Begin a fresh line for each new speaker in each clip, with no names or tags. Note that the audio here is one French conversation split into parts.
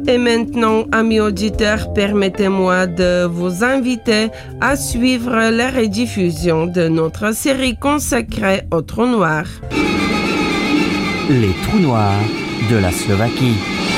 Et maintenant, amis auditeurs, permettez-moi de vous inviter à suivre la rediffusion de notre série consacrée aux trous noirs.
Les trous noirs de la Slovaquie.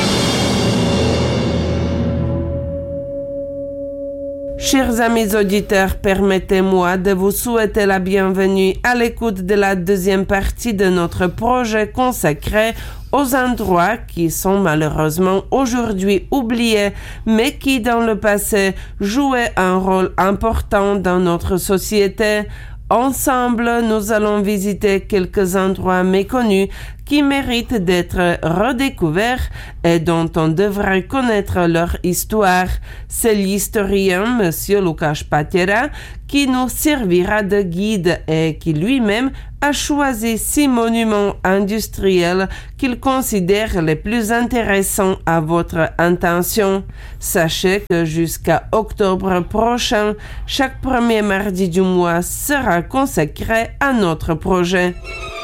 Chers amis auditeurs, permettez-moi de vous souhaiter la bienvenue à l'écoute de la deuxième partie de notre projet consacré aux endroits qui sont malheureusement aujourd'hui oubliés, mais qui dans le passé jouaient un rôle important dans notre société. Ensemble, nous allons visiter quelques endroits méconnus qui méritent d'être redécouverts et dont on devrait connaître leur histoire. C'est l'historien Monsieur Lukáš Patěra qui nous servira de guide et qui lui-même a choisi 6 monuments industriels qu'il considère les plus intéressants à votre intention. Sachez que jusqu'à octobre prochain, chaque premier mardi du mois sera consacré à notre projet.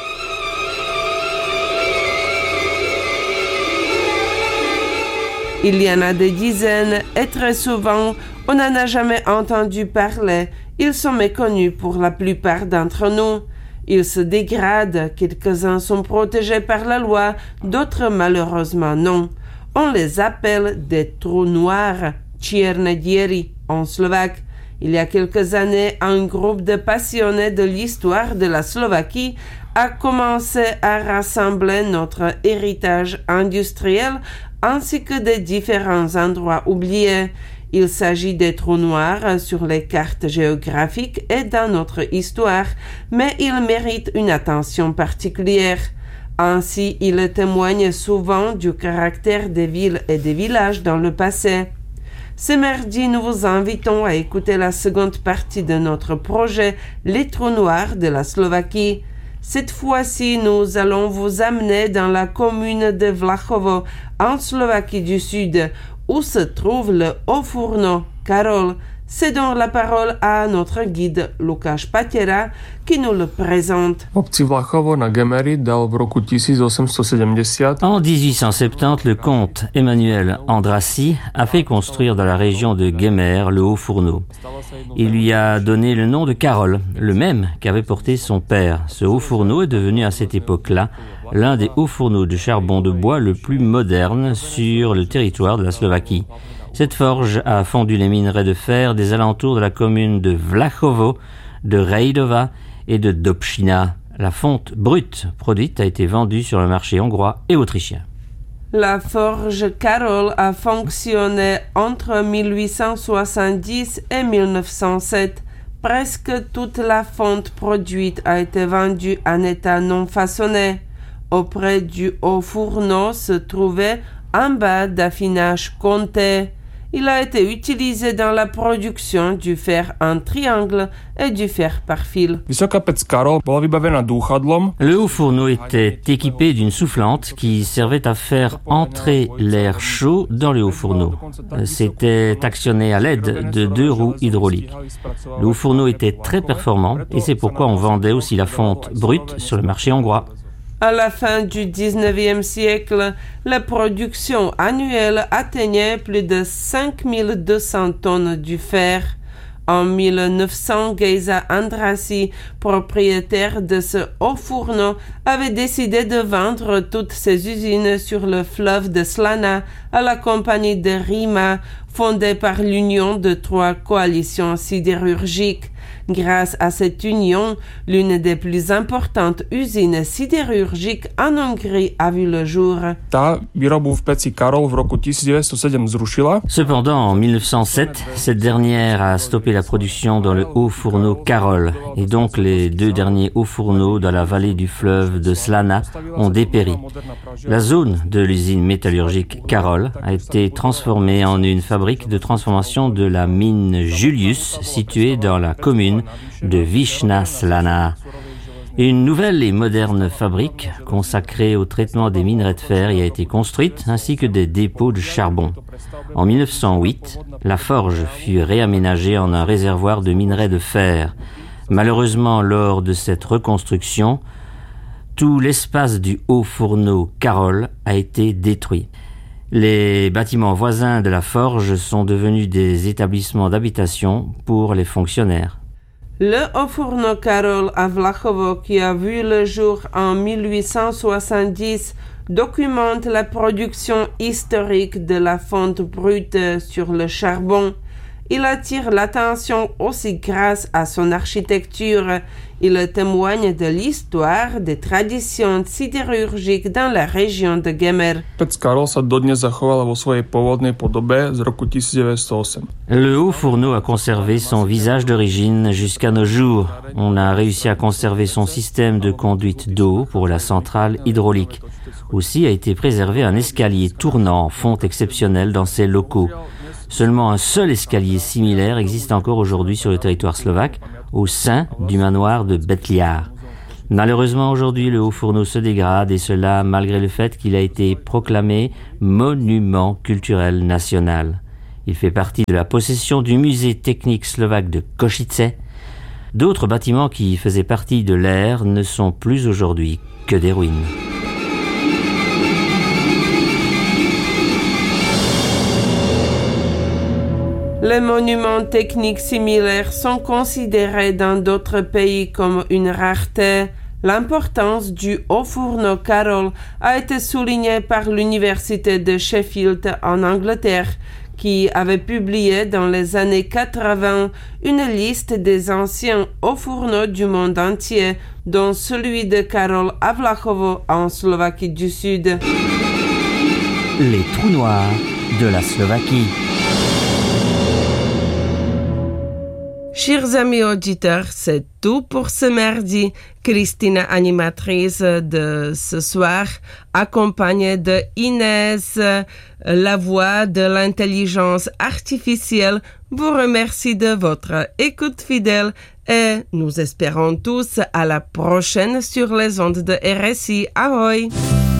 Il y en a des dizaines et très souvent, on n'en a jamais entendu parler. Ils sont méconnus pour la plupart d'entre nous. Ils se dégradent, quelques-uns sont protégés par la loi, d'autres malheureusement non. On les appelle des trous noirs, čierne diery en slovaque. Il y a quelques années, un groupe de passionnés de l'histoire de la Slovaquie a commencé à rassembler notre héritage industriel ainsi que des différents endroits oubliés. Il s'agit des trous noirs sur les cartes géographiques et dans notre histoire, mais ils méritent une attention particulière. Ainsi, ils témoignent souvent du caractère des villes et des villages dans le passé. Ce mardi, nous vous invitons à écouter la seconde partie de notre projet Les trous noirs de la Slovaquie. Cette fois-ci, nous allons vous amener dans la commune de Vlachovo, en Slovaquie du Sud, où se trouve le Haut-Fourneau Karol. Cédons la parole à notre guide Lukáš Patěra, qui nous le présente.
Obci Vlachovo na Gemery dal v roku 1870.
En 1870, le comte Emmanuel Andrassy a fait construire dans la région de Gemer le Haut-Fourneau. Il lui a donné le nom de Karol, le même qu'avait porté son père. Ce Haut-Fourneau est devenu à cette époque-là l'un des hauts fourneaux de charbon de bois le plus moderne sur le territoire de la Slovaquie. Cette forge a fondu les minerais de fer des alentours de la commune de Vlachovo, de Rejdova et de Dobšina. La fonte brute produite a été vendue sur le marché hongrois et autrichien.
La forge Karol a fonctionné entre 1870 et 1907. Presque toute la fonte produite a été vendue en état non façonné. Auprès du Haut-Fourneau se trouvait un bas d'affinage compté. Il a été utilisé dans la production du fer en triangle et du fer par fil.
Le Haut-Fourneau était équipé d'une soufflante qui servait à faire entrer l'air chaud dans le Haut-Fourneau. C'était actionné à l'aide de 2 roues hydrauliques. Le Haut-Fourneau était très performant et c'est pourquoi on vendait aussi la fonte brute sur le marché hongrois.
À la fin du 19e siècle, la production annuelle atteignait plus de 5200 tonnes du fer. En 1900, Géza Andrassy, propriétaire de ce Haut-Fourneau, avait décidé de vendre toutes ses usines sur le fleuve de Slana à la compagnie de Rima, fondée par l'union de 3 coalitions sidérurgiques. Grâce à cette union, l'une des plus importantes usines sidérurgiques en Hongrie a vu le jour.
Cependant, en 1907, cette dernière a stoppé la production dans le Haut-Fourneau Karol, et donc les 2 derniers hauts-fourneaux dans la vallée du fleuve de Slana ont dépéri. La zone de l'usine métallurgique Karol a été transformée en une fabrique de transformation de la mine Julius, située dans la commune de Vyšná Slaná. Une nouvelle et moderne fabrique consacrée au traitement des minerais de fer y a été construite, ainsi que des dépôts de charbon. En 1908, la forge fut réaménagée en un réservoir de minerais de fer. Malheureusement, lors de cette reconstruction, tout l'espace du Haut-Fourneau Karol a été détruit. Les bâtiments voisins de la forge sont devenus des établissements d'habitation pour les fonctionnaires.
Le haut-fourneau Karol à Vlachovo, qui a vu le jour en 1870, documente la production historique de la fonte brute sur le charbon. Il attire l'attention aussi grâce à son architecture. Il témoigne de l'histoire des traditions sidérurgiques dans la région de Gemer.
Pec Karol sa dodnes zachovala vo svojej pôvodnej podobe z roku 1908.
Le haut fourneau a conservé son visage d'origine jusqu'à nos jours. On a réussi à conserver son système de conduite d'eau pour la centrale hydraulique. Aussi a été préservé un escalier tournant en fonte exceptionnelle dans ses locaux. Seulement un seul escalier similaire existe encore aujourd'hui sur le territoire slovaque, au sein du manoir de Betliar. Malheureusement, aujourd'hui, le haut fourneau se dégrade, et cela malgré le fait qu'il a été proclamé monument culturel national. Il fait partie de la possession du musée technique slovaque de Košice. D'autres bâtiments qui faisaient partie de l'ère ne sont plus aujourd'hui que des ruines.
Les monuments techniques similaires sont considérés dans d'autres pays comme une rareté. L'importance du haut-fourneau Karol a été soulignée par l'université de Sheffield en Angleterre, qui avait publié dans les années 80 une liste des anciens hauts-fourneaux du monde entier, dont celui de Karol à Vlachovo en Slovaquie du Sud.
Les trous noirs de la Slovaquie.
Chers amis auditeurs, c'est tout pour ce mardi. Christina, animatrice de ce soir, accompagnée de Inès, la voix de l'intelligence artificielle, vous remercie de votre écoute fidèle et nous espérons tous à la prochaine sur les ondes de RSI. Ahoy!